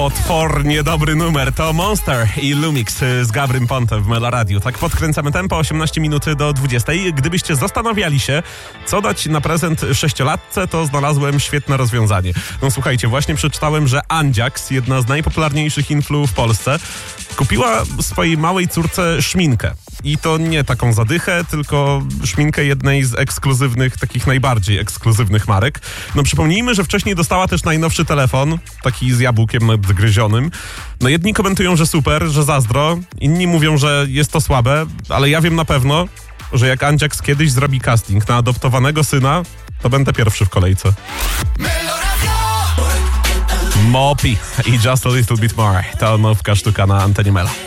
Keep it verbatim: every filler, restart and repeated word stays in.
Potwornie dobry numer. To Monster i Lumix z Gabrym Pontem w Melo Radio. Tak podkręcamy tempo, osiemnaście minut do dwudziestej. Gdybyście zastanawiali się, co dać na prezent sześciolatce, to znalazłem świetne rozwiązanie. No słuchajcie, właśnie przeczytałem, że Andziaks, jedna z najpopularniejszych influ w Polsce, kupiła swojej małej córce szminkę. I to nie taką zadychę, tylko szminkę jednej z ekskluzywnych, takich najbardziej ekskluzywnych marek. No przypomnijmy, że wcześniej dostała też najnowszy telefon, taki z jabłkiem nadgryzionym. No jedni komentują, że super, że zazdro, inni mówią, że jest to słabe, ale ja wiem na pewno, że jak Andziaks kiedyś zrobi casting na adoptowanego syna, to będę pierwszy w kolejce. Mopi i Just a Little Bit More. To nowka sztuka na antenie Melo.